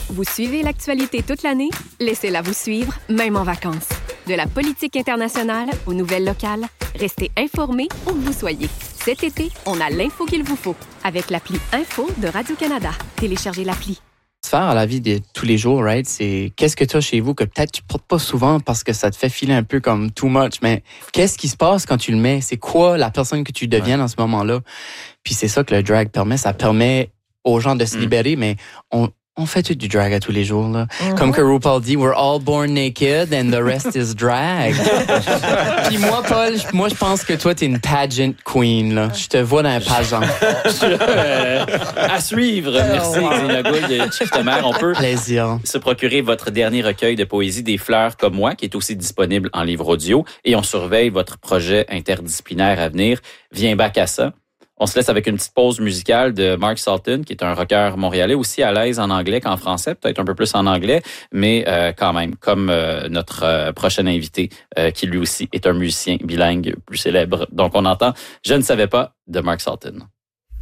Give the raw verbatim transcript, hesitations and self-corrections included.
Vous suivez l'actualité toute l'année? Laissez-la vous suivre, même en vacances. De la politique internationale aux nouvelles locales, restez informés où que vous soyez. Cet été, on a l'info qu'il vous faut avec l'appli Info de Radio-Canada. Téléchargez l'appli. Faire à la vie de tous les jours, right? C'est qu'est-ce que tu as chez vous que peut-être tu portes pas souvent parce que ça te fait filer un peu comme too much, mais qu'est-ce qui se passe quand tu le mets? C'est quoi la personne que tu deviens ouais. dans ce moment-là? Puis c'est ça que le drag permet. Ça permet aux gens de se libérer, mm. mais on On fait tout du drag à tous les jours, là. Mm-hmm. Comme que RuPaul dit, we're all born naked and the rest is drag. Puis moi, Paul, moi, je pense que toi, t'es une pageant queen, là. Je te vois dans un pageant. euh, à suivre. Merci, Xenia Gould et Chief Temer. On peut Plaisir. se procurer votre dernier recueil de poésie Des fleurs comme moi, qui est aussi disponible en livre audio. Et on surveille votre projet interdisciplinaire à venir. Viens back à ça. On se laisse avec une petite pause musicale de Mark Salton, qui est un rocker montréalais, aussi à l'aise en anglais qu'en français, peut-être un peu plus en anglais, mais euh, quand même, comme euh, notre euh, prochain invité, euh, qui lui aussi est un musicien bilingue plus célèbre. Donc on entend « Je ne savais pas » de Mark Salton.